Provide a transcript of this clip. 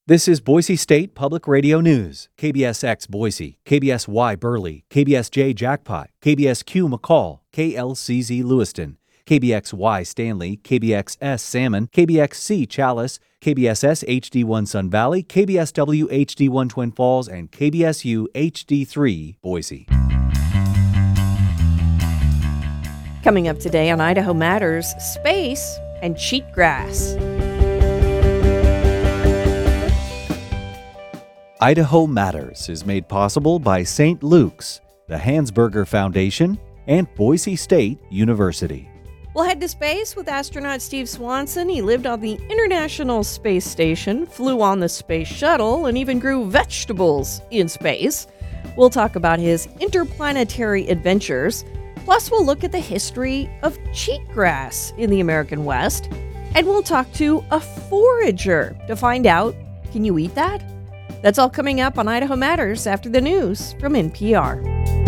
This is Boise State Public Radio News. KBSX Boise, KBSY Burley, KBSJ Jackpot, KBSQ McCall, KLCZ Lewiston, KBXY Stanley, KBXS Salmon, KBXC Chalice, KBSS HD1 Sun Valley, KBSW HD1 Twin Falls, and KBSU HD3 Boise. Coming up today on Idaho Matters, space and cheatgrass. Idaho Matters is made possible by St. Luke's, the Hansberger Foundation, and Boise State University. We'll head to space with astronaut Steve Swanson. He lived on the International Space Station, flew on the Space Shuttle, and even grew vegetables in space. We'll talk about his interplanetary adventures. Plus, we'll look at the history of cheatgrass in the American West. And we'll talk to a forager to find out, can you eat that? That's all coming up on Idaho Matters after the news from NPR.